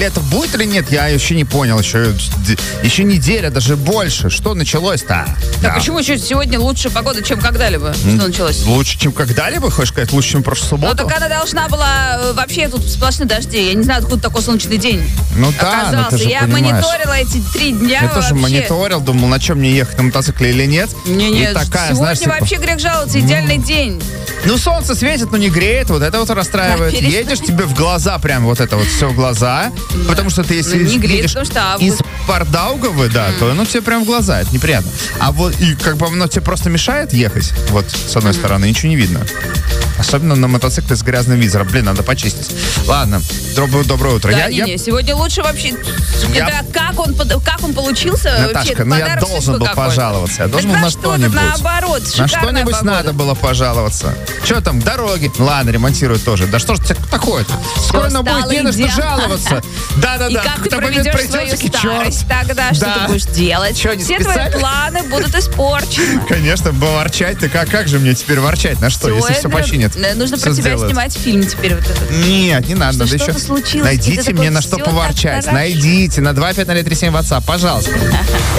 это будет или нет, я еще не понял. Еще неделя, даже больше. Что началось-то? Так, почему еще сегодня лучше погода, чем когда-либо? Что началось? Лучше, чем когда-либо, хочешь сказать? Лучше, чем в прошлую субботу? Ну, так она должна была... Вообще, тут сплошные дожди. Я не знаю, откуда такой солнечный день оказался. Ты же Я понимаешь. мониторила эти 3 дня Я тоже мониторил, думал, на чем мне ехать, на мотоцикле или нет. Нет, такая, сегодня знаешь, вообще грех жаловаться, идеальный день. Ну, солнце светит, но не греет, вот это вот расстраивает. Да, едешь, тебе в глаза прям вот это вот все в глаза, потому что ты если не греет, едешь потому что август. из Пардаугавы, да, то оно тебе прям в глаза, это неприятно. А вот и как бы оно тебе просто мешает ехать, вот с одной стороны, ничего не видно. Особенно на мотоцикле с грязным визором. Блин, надо почистить. Ладно, доброе утро. Да, сегодня лучше вообще... Это как он получился? Наташка, вообще, я должен был пожаловаться. Я должен был на что-нибудь. Наоборот, на что-нибудь погода. надо было пожаловаться. Что там, дороги? Ладно, ремонтируют тоже. Да что ж такое-то? Скоро нам будет не на что жаловаться. Да-да-да. И как ты проведешь свою старость тогда? Что ты будешь делать? Что, не все твои планы будут испорчены. Конечно, ворчать. Как же мне теперь ворчать? На что, если все починят? Нужно про тебя снимать фильм теперь вот этот. Нет, не надо. Надо еще... случилось. Найдите мне на что поворчать. Найдите на 25037 WhatsApp, пожалуйста.